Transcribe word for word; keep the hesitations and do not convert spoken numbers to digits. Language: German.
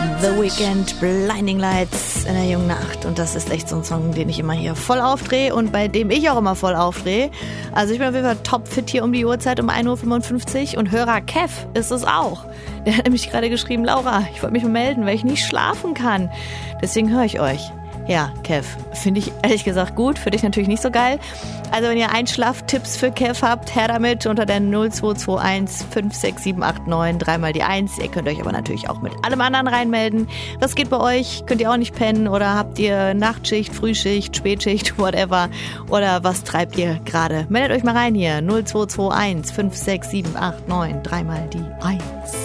The Weeknd, Blinding Lights in der jungen Nacht. Und das ist echt so ein Song, den ich immer hier voll aufdrehe und bei dem ich auch immer voll aufdrehe. Also ich bin auf jeden Fall topfit hier um die Uhrzeit um ein Uhr fünfundfünfzig und Hörer Kev ist es auch. Der hat nämlich gerade geschrieben, Laura, ich wollte mich mal melden, weil ich nicht schlafen kann. Deswegen höre ich euch. Ja, Kev, finde ich ehrlich gesagt gut, für dich natürlich nicht so geil. Also wenn ihr Einschlaftipps für Kev habt, her damit unter der null zwei zwei eins fünf sechs sieben acht neun, dreimal die eins. Ihr könnt euch aber natürlich auch mit allem anderen reinmelden. Was geht bei euch? Könnt ihr auch nicht pennen oder habt ihr Nachtschicht, Frühschicht, Spätschicht, whatever? Oder was treibt ihr gerade? Meldet euch mal rein hier, null zwei zwei eins fünf sechs sieben acht neun, dreimal die eins.